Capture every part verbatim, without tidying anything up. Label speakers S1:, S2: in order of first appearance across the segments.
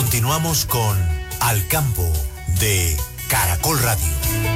S1: Continuamos con Al Campo de Caracol Radio.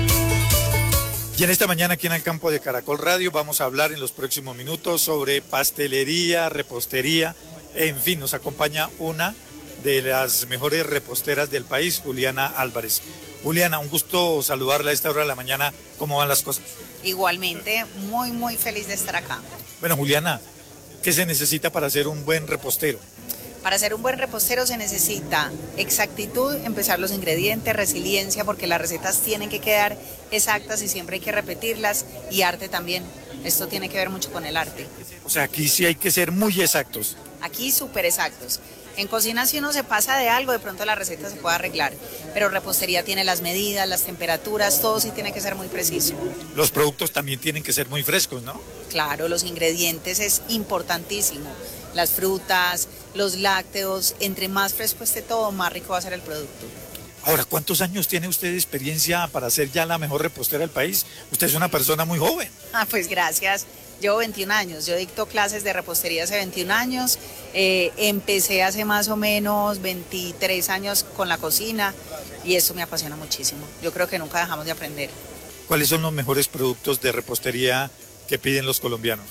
S2: Y en esta mañana aquí en el campo de Caracol Radio vamos a hablar en los próximos minutos sobre pastelería, repostería, en fin, nos acompaña una de las mejores reposteras del país, Juliana Álvarez. Juliana, un gusto saludarla a esta hora de la mañana, ¿cómo van las cosas?
S3: Igualmente, muy muy feliz de estar acá.
S2: Bueno, Juliana, ¿qué se necesita para ser un buen repostero?
S3: Para ser un buen repostero se necesita exactitud, empezar los ingredientes, resiliencia, porque las recetas tienen que quedar exactas y siempre hay que repetirlas, y arte también. Esto tiene que ver mucho con el arte.
S2: O sea, aquí sí hay que ser muy exactos.
S3: Aquí súper exactos. En cocina si uno se pasa de algo, de pronto la receta se puede arreglar, pero repostería tiene las medidas, las temperaturas, todo sí tiene que ser muy preciso.
S2: Los productos también tienen que ser muy frescos, ¿no?
S3: Claro, los ingredientes es importantísimo. Las frutas, los lácteos, entre más fresco esté todo, más rico va a ser el producto.
S2: Ahora, ¿cuántos años tiene usted de experiencia para ser ya la mejor repostera del país? Usted es una persona muy joven.
S3: Ah, pues gracias. Llevo veintiún años, yo dicto clases de repostería hace veintiún años, eh, empecé hace más o menos veintitrés años con la cocina y eso me apasiona muchísimo. Yo creo que nunca dejamos de aprender.
S2: ¿Cuáles son los mejores productos de repostería que piden los colombianos?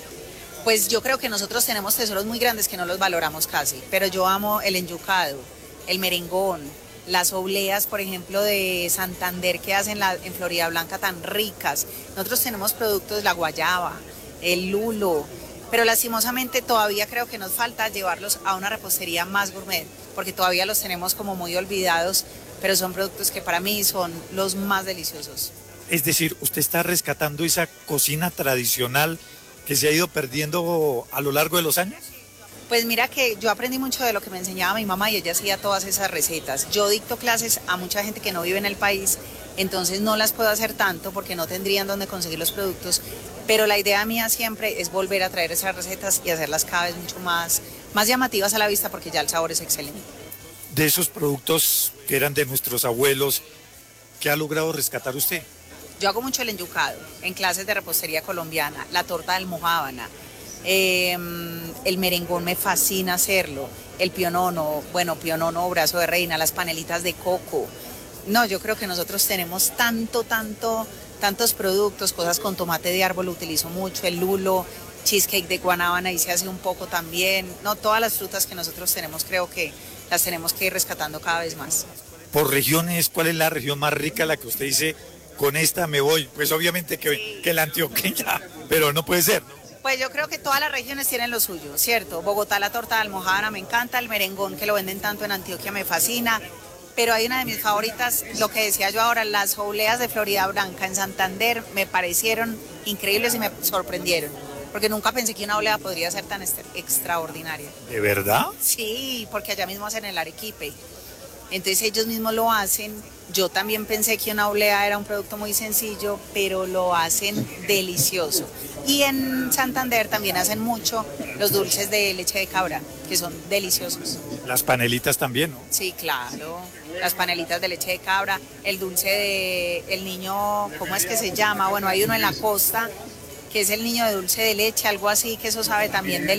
S3: Pues yo creo que nosotros tenemos tesoros muy grandes que no los valoramos casi, pero yo amo el enyucado, el merengón, las obleas, por ejemplo, de Santander que hacen la, en Florida Blanca tan ricas. Nosotros tenemos productos, la guayaba, el lulo, pero lastimosamente todavía creo que nos falta llevarlos a una repostería más gourmet, porque todavía los tenemos como muy olvidados, pero son productos que para mí son los más deliciosos.
S2: Es decir, usted está rescatando esa cocina tradicional que se ha ido perdiendo a lo largo de los años.
S3: Pues mira que yo aprendí mucho de lo que me enseñaba mi mamá y ella hacía todas esas recetas. Yo dicto clases a mucha gente que no vive en el país, entonces no las puedo hacer tanto porque no tendrían dónde conseguir los productos, pero la idea mía siempre es volver a traer esas recetas y hacerlas cada vez mucho más, más llamativas a la vista porque ya el sabor es excelente.
S2: De esos productos que eran de nuestros abuelos, ¿qué ha logrado rescatar usted?
S3: Yo hago mucho el enyucado en clases de repostería colombiana, la torta de almojábana, eh, el merengón me fascina hacerlo, el pionono, bueno, pionono, brazo de reina, las panelitas de coco. No, yo creo que nosotros tenemos tanto, tanto, tantos productos, cosas con tomate de árbol utilizo mucho, el lulo, cheesecake de guanábana y se hace un poco también. No, todas las frutas que nosotros tenemos creo que las tenemos que ir rescatando cada vez más.
S2: Por regiones, ¿cuál es la región más rica, la que usted dice, con esta me voy? Pues obviamente que, sí. que la antioqueña, pero no puede ser, ¿no?
S3: Pues yo creo que todas las regiones tienen lo suyo, ¿cierto? Bogotá, la torta de almojábana me encanta, el merengón que lo venden tanto en Antioquia me fascina, pero hay una de mis favoritas, lo que decía yo ahora, las obleas de Florida Blanca en Santander me parecieron increíbles y me sorprendieron, porque nunca pensé que una oblea podría ser tan extraordinaria.
S2: ¿De verdad?
S3: Sí, porque allá mismo hacen el arequipe. Entonces ellos mismos lo hacen. Yo también pensé que una oblea era un producto muy sencillo, pero lo hacen delicioso. Y en Santander también hacen mucho los dulces de leche de cabra, que son deliciosos.
S2: Las panelitas también, ¿no?
S3: Sí, claro. Las panelitas de leche de cabra, el dulce de el niño, ¿cómo es que se llama? Bueno, hay uno en la costa que es el niño de dulce de leche, algo así, que eso sabe también delicioso.